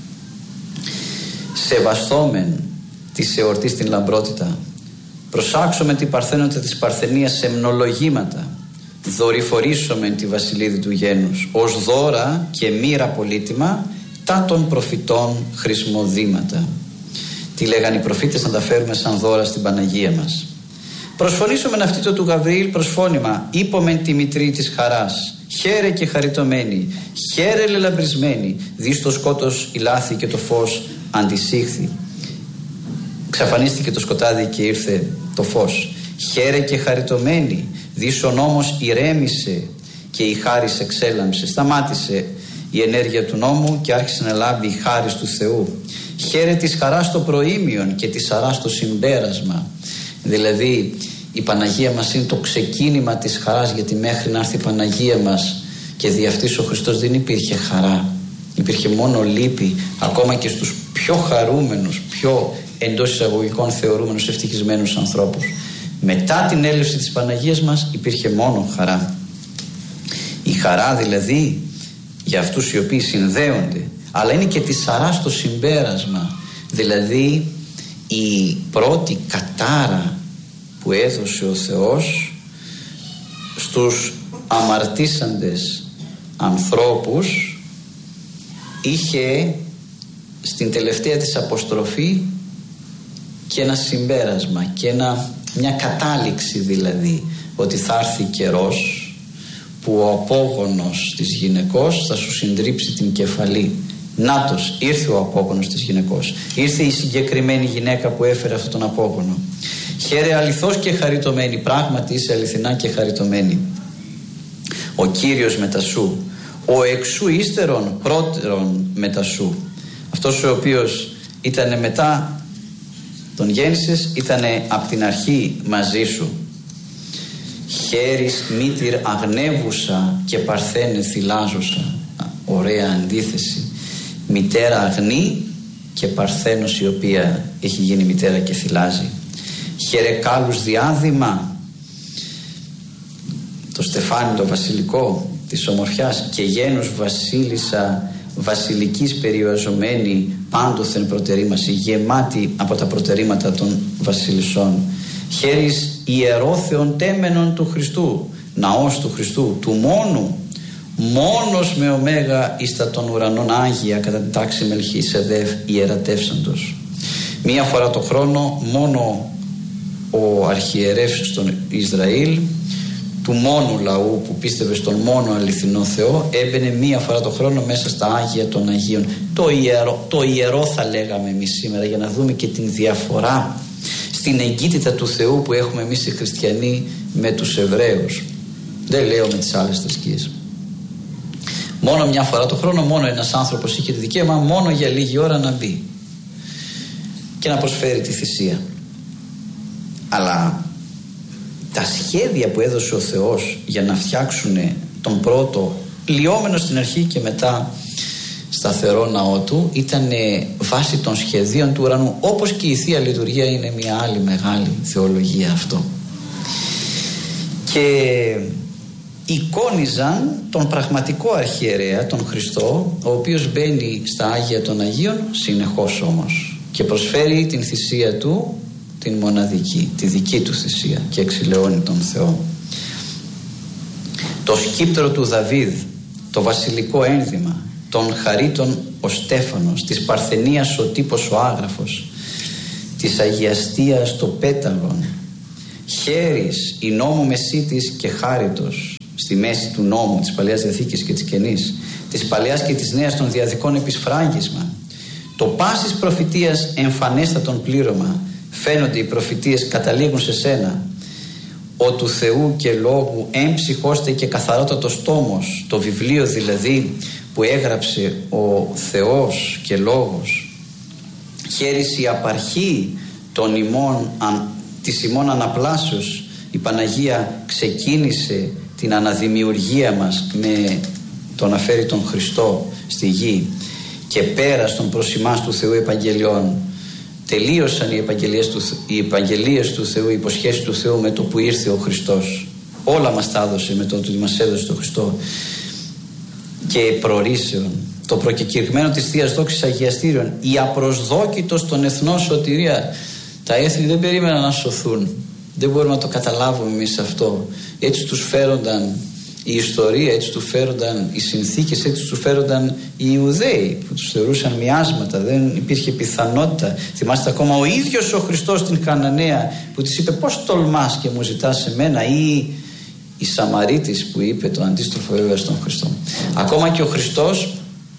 Σεβαστόμεν της εορτής την λαμπρότητα, προσάξουμε την παρθένότητα της Παρθενίας σε μνολογήματα, δορυφορήσομεν τη βασιλίδη του γένους ως δώρα και μοίρα πολύτιμα τα των προφητών χρησμοδήματα. Τι λέγανε οι προφήτες, να τα φέρουμε σαν δώρα στην Παναγία μας. Προσφωνήσομεν αυτή το του Γαβριήλ προσφώνημα, είπομεν τη μητρή της χαράς. Χαίρε και χαριτωμένη, χαίρε λελαμπρισμένη, δεις το σκότος η λάθη και το φως αντισήχθη. Ξαφανίστηκε το σκοτάδι και ήρθε το φως. Χαίρε και χαριτωμένη, δεις ο νόμος ηρέμησε και η χάρις εξέλαμψε. Σταμάτησε η ενέργεια του νόμου και άρχισε να λάμπει η χάρις του Θεού. Χαίρε της χαράς το προήμιον και της χαράς το συμπέρασμα. Δηλαδή η Παναγία μας είναι το ξεκίνημα της χαράς, γιατί μέχρι να έρθει η Παναγία μας και δι' αυτής ο Χριστός δεν υπήρχε χαρά, υπήρχε μόνο λύπη, ακόμα και στους πιο χαρούμενους, πιο εντός εισαγωγικών θεωρούμενους ευτυχισμένους ανθρώπους. Μετά την έλευση της Παναγίας μας υπήρχε μόνο χαρά. Η χαρά δηλαδή για αυτούς οι οποίοι συνδέονται, αλλά είναι και της χαράς το συμπέρασμα, δηλαδή η πρώτη κατάρα που έδωσε ο Θεός στους αμαρτήσαντες ανθρώπους είχε στην τελευταία της αποστροφή και ένα συμπέρασμα και ένα, μια κατάληξη, δηλαδή ότι θα έρθει καιρός που ο απόγονος της γυναικός θα σου συντρίψει την κεφαλή. Νάτος, ήρθε ο απόγονος της γυναικός, ήρθε η συγκεκριμένη γυναίκα που έφερε αυτόν τον απόγονο. Χαίρε αληθώς και χαριτωμένη, πράγματι είσαι αληθινά και χαριτωμένη. Ο Κύριος μετά σου, ο εξού ύστερον πρώτερον μετά σου. Αυτός ο οποίος ήταν μετά τον γέννησες, ήταν από την αρχή μαζί σου. Χέρις μήτηρ αγνεύουσα και παρθένε θυλάζουσα. Ωραία αντίθεση. Μητέρα αγνή και παρθένος η οποία έχει γίνει μητέρα και θυλάζει. Χαίρε κάλους διάδημα, το στεφάνι το βασιλικό της ομορφιάς, και γένους βασίλισσα βασιλικής περιοαζωμένη πάντοθεν προτερήμαση, γεμάτη από τα προτερήματα των βασιλισσών. Χέρις ιερόθεων τέμενων του Χριστού, ναός του Χριστού, του μόνου, μόνος με ωμέγα εις τα των ουρανών άγια κατά την τάξη Μελχισεδεύ ιερατεύσαντος. Μία φορά το χρόνο μόνο ο αρχιερεύς στον Ισραήλ, του μόνου λαού που πίστευε στον μόνο αληθινό Θεό, έμπαινε μία φορά το χρόνο μέσα στα Άγια των Αγίων. Το ιερό, το ιερό θα λέγαμε εμείς σήμερα, για να δούμε και την διαφορά στην εγκύτητα του Θεού που έχουμε εμείς οι χριστιανοί με τους Εβραίους. Δεν λέω με τις άλλες θρησκείες. Μόνο μια φορά το χρόνο, μόνο ένας άνθρωπος είχε το δικαίωμα μόνο για λίγη ώρα να μπει και να προσφέρει τη θυσία. Αλλά τα σχέδια που έδωσε ο Θεός για να φτιάξουν τον πρώτο, λιώμενο στην αρχή και μετά σταθερό ναό του, ήταν βάση των σχεδίων του ουρανού, όπως και η Θεία Λειτουργία είναι μια άλλη μεγάλη θεολογία αυτό. Και εικόνιζαν τον πραγματικό αρχιερέα, τον Χριστό, ο οποίος μπαίνει στα Άγια των Αγίων συνεχώς όμως και προσφέρει την θυσία του, την μοναδική, τη δική του θυσία, και εξηλαιώνει τον Θεό. Το σκύπτρο του Δαβίδ, το βασιλικό ένδυμα, τον χαρίτων ο Στέφανος, της Παρθενίας ο τύπος ο Άγραφος, της αγιαστίας το πέταλον, χέρις η νόμου μεσίτης και χάριτος, στη μέση του νόμου της Παλαιάς Διαθήκης και της Καινής, της Παλαιάς και της Νέας των διαδικών επισφράγισμα, το πάσης προφητείας εμφανέστατον πλήρωμα, φαίνονται οι προφητείες καταλήγουν σε σένα, ο του Θεού και λόγου έμψυχώστε και καθαρότατος τόμος, το βιβλίο δηλαδή που έγραψε ο Θεός και Λόγος. Χαίρις η απαρχή των ημών, αν, της ημών αναπλάσεως, η Παναγία ξεκίνησε την αναδημιουργία μας με το να φέρει τον Χριστό στη γη και πέρα στον προσιμάς του Θεού Ευαγγελιών. Τελείωσαν οι επαγγελίες του, οι επαγγελίες του Θεού, οι υποσχέσεις του Θεού με το που ήρθε ο Χριστός. Όλα μας τα έδωσε με το ότι μας έδωσε τον Χριστό. Και προορίσεων, το προκεκηρυγμένο της Θείας Δόξης Αγιαστήριων, η απροσδόκητος των εθνών σωτηρία. Τα έθνη δεν περίμεναν να σωθούν. Δεν μπορούμε να το καταλάβουμε εμείς αυτό. Έτσι τους φέρονταν η ιστορία, έτσι τους φέρονταν οι συνθήκες, έτσι τους φέρονταν οι Ιουδαίοι που τους θεωρούσαν μοιάσματα. Δεν υπήρχε πιθανότητα. Θυμάστε ακόμα ο ίδιος ο Χριστός στην Χαναναία που της είπε πώς τολμάς και μου ζητάς εμένα, ή η Σαμαρίτης που είπε το αντίστροφο βέβαια στον Χριστό. Ακόμα και ο Χριστός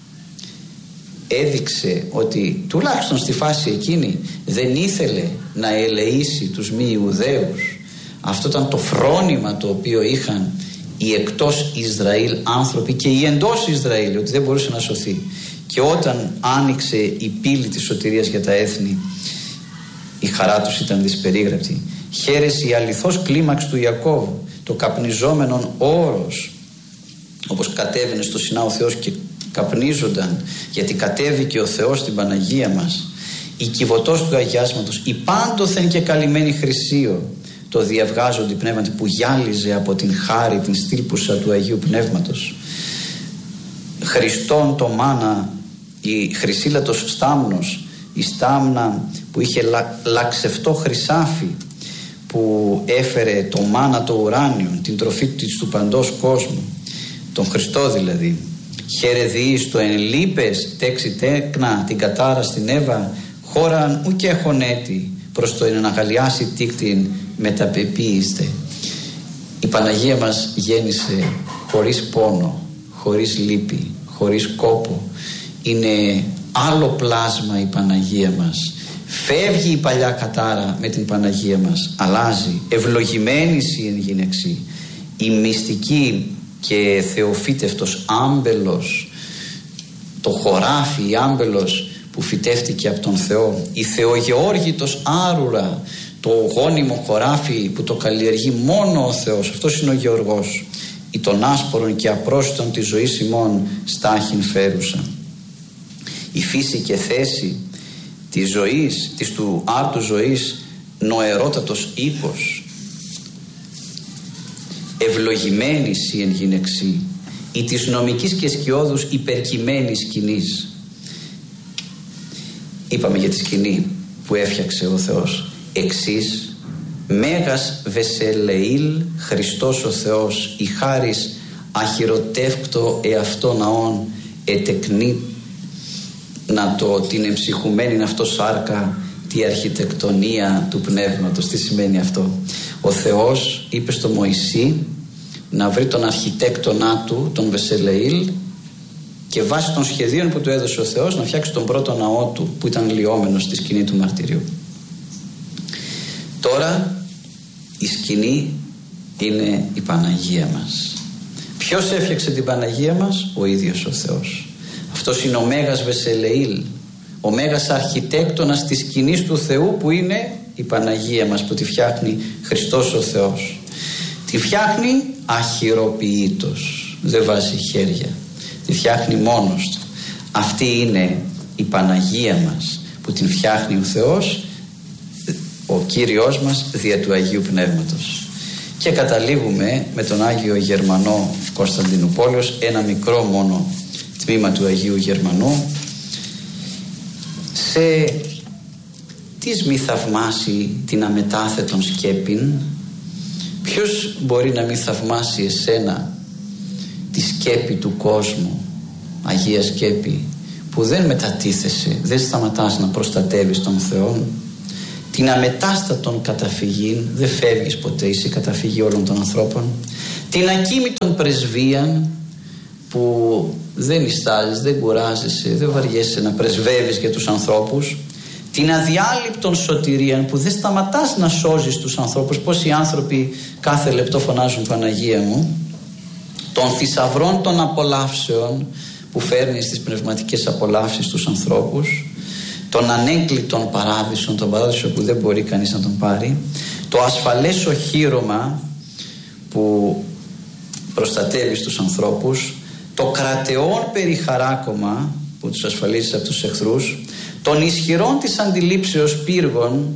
έδειξε ότι τουλάχιστον στη φάση εκείνη δεν ήθελε να ελεήσει τους μη Ιουδαίους. Αυτό ήταν το φρόνημα το οποίο είχαν οι εκτός Ισραήλ άνθρωποι και οι εντός Ισραήλ, ότι δεν μπορούσε να σωθεί. Και όταν άνοιξε η πύλη της σωτηρίας για τα έθνη, η χαρά τους ήταν δυσπερίγραπτη. Χαίρεση η αληθώς κλίμαξ του Ιακώβου, το καπνιζόμενον όρος, όπως κατέβαινε στο Σινά ο Θεός και καπνίζονταν, γιατί κατέβηκε ο Θεός στην Παναγία μας, η κυβωτός του αγιάσματος, η πάντοθεν και καλυμμένη χρυσίο, το διαυγάζοντι πνεύματι που γυάλιζε από την χάρη, την στήλπουσα του Αγίου Πνεύματος. Χριστόν το μάνα, η χρυσίλατος στάμνος, η στάμνα που είχε λα, λαξευτό χρυσάφι, που έφερε το μάνα το ουράνιο, την τροφή της του παντός κόσμου, τον Χριστό δηλαδή. Χαίρε διείς το εν λείπες τέξι τέκνα την κατάρα στην Εύα, χώραν ουκ έχον έτη προς το εν αναγαλιάσει τίκτην μεταπεποίηστε. Η Παναγία μας γέννησε χωρίς πόνο, χωρίς λύπη, χωρίς κόπο. Είναι άλλο πλάσμα η Παναγία μας. Φεύγει η παλιά κατάρα με την Παναγία μας, αλλάζει, ευλογημένης η εν γυναίξη, η μυστική και θεοφύτευτος άμπελος, το χωράφι, η άμπελος που φυτεύτηκε από τον Θεό, η θεογεώργητος άρουρα, το γόνιμο χωράφι που το καλλιεργεί μόνο ο Θεός, αυτός είναι ο γεωργός, ή των άσπορων και απρόσιτων της ζωής ημών στάχην φέρουσα. Η φύση και θέση της ζωής, της του άρτου ζωής, νοερότατος ύπος, ευλογημένης η εν γυναιξή, η της νομικής και σκιώδους υπερκειμένης σκηνής. Είπαμε για τη σκηνή που έφτιαξε ο Θεός. Εξής, μέγας βεσελεήλ Χριστός ο Θεός, η χάρις αχυροτεύκτο εαυτό ναόν ετεκνή, να το την εμψυχουμένη αυτό σάρκα τη αρχιτεκτονία του πνεύματος. Τι σημαίνει αυτό? Ο Θεός είπε στο Μωυσή να βρει τον αρχιτέκτονά του, τον Βεσελεήλ, και βάσει των σχεδίων που του έδωσε ο Θεός να φτιάξει τον πρώτο ναό του που ήταν λιώμενος στη σκηνή του μαρτυρίου. Τώρα η σκηνή είναι η Παναγία μας. Ποιος έφτιαξε την Παναγία μας? Ο ίδιος ο Θεός. Αυτός είναι ο Μέγας Βεσελεήλ, ο Μέγας αρχιτέκτονας της σκηνής του Θεού που είναι η Παναγία μας, που τη φτιάχνει Χριστός ο Θεός. Τη φτιάχνει αχυροποιήτως, δεν βάζει χέρια, τη φτιάχνει μόνος του. Αυτή είναι η Παναγία μας που την φτιάχνει ο Θεός, ο Κύριος μας, δια του Αγίου Πνεύματος. Και καταλήγουμε με τον Άγιο Γερμανό Κωνσταντινούπολεως, ένα μικρό μόνο τμήμα του Αγίου Γερμανού, σε τις μη θαυμάσει την αμετάθετον σκέπην. Ποιος μπορεί να μη θαυμάσει εσένα τη σκέπη του κόσμου, Αγία Σκέπη, που δεν μετατίθεσαι, δεν σταματάς να προστατεύεις τον Θεό? την αμετάστατον καταφυγήν, δεν φεύγεις ποτέ, είσαι καταφυγή όλων των ανθρώπων, την ακίμητον πρεσβείαν, που δεν ιστάζεις, δεν κουράζεσαι, δεν βαριέσαι να πρεσβεύεις για τους ανθρώπους, την αδιάλειπτον σωτηρίαν, που δεν σταματάς να σώζεις τους ανθρώπους. Πόσοι άνθρωποι κάθε λεπτό φωνάζουν Παναγία μου, των θησαυρών των απολαύσεων, που φέρνει στις πνευματικές απολαύσεις τους ανθρώπους, τον ανέγκλητον παράδεισον, τον παράδεισο που δεν μπορεί κανείς να τον πάρει, το ασφαλές οχύρωμα που προστατεύει τους ανθρώπους, το κρατεόν περιχαράκωμα που τους ασφαλίζει από τους εχθρούς, των ισχυρών της αντιλήψεως πύργων,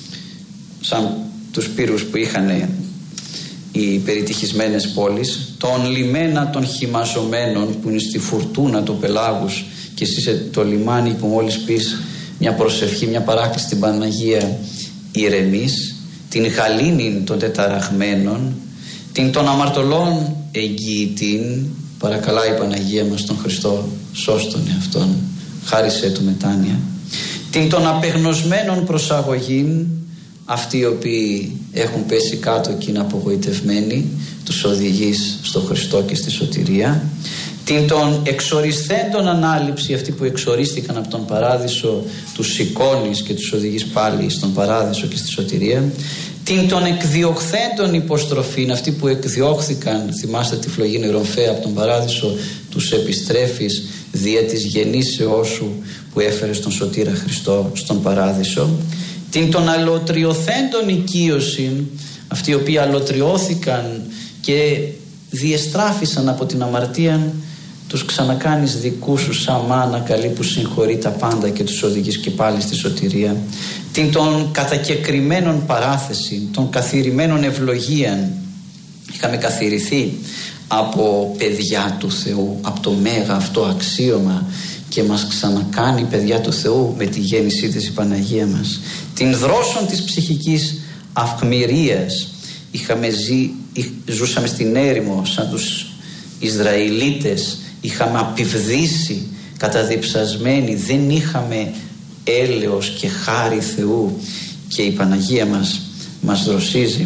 σαν τους πύργους που είχαν οι περιτυχισμένες πόλεις, των λιμένα των χυμαζωμένων που είναι στη φουρτούνα του πελάγους, και εσύ είσαι το λιμάνι που μόλις πεις μια προσευχή, μια παράκληση στην Παναγία, ηρεμείς, την γαλήνη των τεταραγμένων, την των αμαρτωλών εγγυητήν, παρακαλάει η Παναγία μας τον Χριστό, σώσ' τον εαυτόν, χάρισέ του μετάνοια, την των απεγνωσμένων προσαγωγήν, αυτοί οι οποίοι έχουν πέσει κάτω και είναι απογοητευμένοι, τους οδηγείς στο Χριστό και στη σωτηρία, την των εξορισθέντων ανάληψη, αυτοί που εξορίστηκαν από τον παράδεισο, τους σηκώνεις και τους οδηγείς πάλι στον παράδεισο και στη σωτηρία, την των εκδιωχθέντων υποστροφήν, αυτοί που εκδιώχθηκαν, θυμάστε τη φλογή νερομφαία από τον παράδεισο, τους επιστρέφεις δια της γεννήσεώς σου που έφερες τον σωτήρα Χριστό στον παράδεισο, την των αλωτριωθέντων οικείωσιν, αυτοί οι οποίοι αλωτριώθηκαν και διεστράφησαν από την αμαρτία, τους ξανακάνεις δικούς σου σαν μάνα καλή που συγχωρεί τα πάντα και τους οδηγείς και πάλι στη σωτηρία, την των κατακεκριμένων παράθεση, των καθηρημένων ευλογίαν. Είχαμε καθηρηθεί από παιδιά του Θεού, από το μέγα αυτό αξίωμα, και μας ξανακάνει παιδιά του Θεού με τη γέννησή της η Παναγία μας. Την δρόσον της ψυχικής αυχμηρίας. Είχαμε ζει, ζούσαμε στην έρημο σαν τους Ισραηλίτες, είχαμε απειβδίσει καταδιψασμένοι, δεν είχαμε έλεος και χάρη Θεού, και η Παναγία μας μας δροσίζει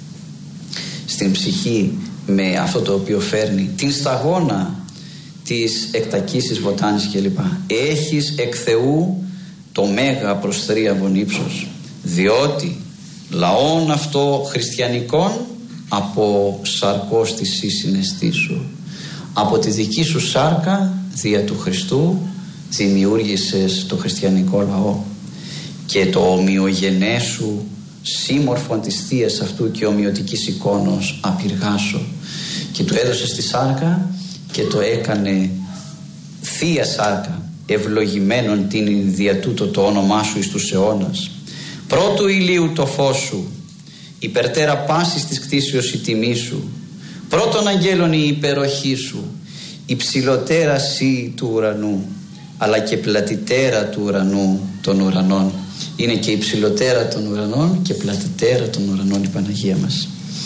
στην ψυχή με αυτό το οποίο φέρνει. Την σταγόνα της εκτακήσης βοτάνης κλπ. Έχεις εκ Θεού το μέγα προστρίαβον ύψος, διότι λαόν αυτό χριστιανικών από σαρκός της συναισθήσου, από τη δική σου σάρκα δια του Χριστού δημιούργησες το χριστιανικό λαό, και το ομοιογενέ σου σύμμορφον της θείας αυτού και ομοιωτικής εικόνος απειργάσω, και του έδωσες τη σάρκα και το έκανε θεία σάρκα, ευλογημένον την δια τούτο το όνομά σου εις τους αιώνας. Πρώτου ηλίου το φως σου, υπερτέρα πάσης της κτήσεως η τιμή σου, πρώτον αγγέλων η υπεροχή σου, υψηλοτέρα σύ του ουρανού, αλλά και πλατιτέρα του ουρανού των ουρανών. Είναι και υψηλοτέρα των ουρανών και πλατιτέρα των ουρανών η Παναγία μας.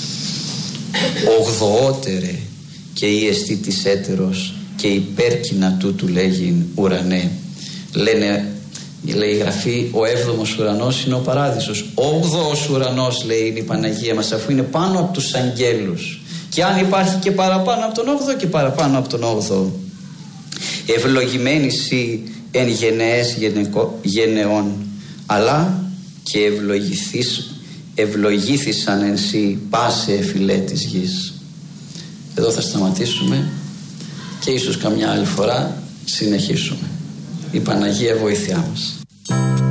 Ογδοότερε και η εστί της έτερος και υπέρκυνα τούτου λέγειν ουρανέ. Λένε, λέει η Γραφή, ο έβδομος ουρανός είναι ο παράδεισος. Όγδοος ουρανός, λέει, είναι η Παναγία μας, αφού είναι πάνω από τους αγγέλους. Και αν υπάρχει και παραπάνω από τον όγδοο, και παραπάνω από τον όγδοο. Ευλογημένη σοι εν γενναίες γενεών, αλλά και ευλογήθησαν εν σοι πάσε εφηλέ της γης. Εδώ θα σταματήσουμε και ίσως καμιά άλλη φορά συνεχίσουμε. Η Παναγία βοήθειά μας.